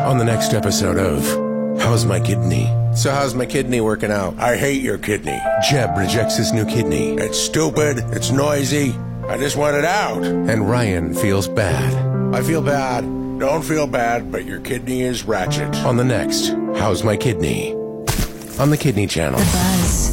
On the next episode of How's My Kidney? So how's my kidney working out? I hate your kidney. Jeb rejects his new kidney. It's stupid. It's noisy. I just want it out. And Ryan feels bad. I feel bad. Don't feel bad, but your kidney is ratchet. On the next How's My Kidney? On the Kidney Channel. The Buzz.